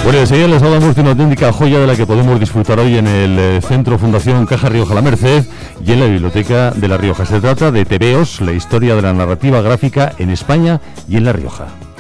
Bueno, enseguida les hablamos de una auténtica joya de la que podemos disfrutar hoy en el Centro Fundación Caja Rioja La Merced y en la Biblioteca de La Rioja. Se trata de Tebeos, la historia de la narrativa gráfica en España y en La Rioja.